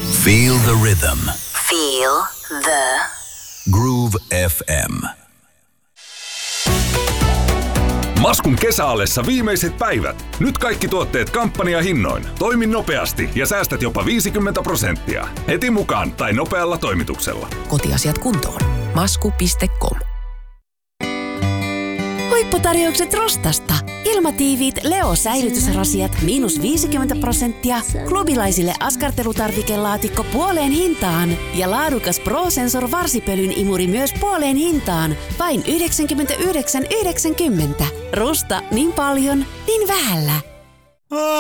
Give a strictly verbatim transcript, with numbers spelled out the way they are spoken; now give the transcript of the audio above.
Feel the rhythm. Feel the Groove F M. Maskun kesäallessa viimeiset päivät. Nyt kaikki tuotteet kampanjahinnoin. Toimi nopeasti ja säästät jopa viisikymmentä prosenttia. Heti mukaan tai nopealla toimituksella. Kotiasiat kuntoon. masku piste com. Huipputarjoukset Rostasta. Ilmatiiviit Leo-säilytysrasiat miinus viisikymmentä prosenttia. Klubilaisille askartelutarvikelaatikko puoleen hintaan. Ja laadukas Pro-Sensor varsipölyn imuri myös puoleen hintaan. Vain yhdeksänkymmentäyhdeksän yhdeksänkymmentä. Rusta niin paljon, niin vähällä.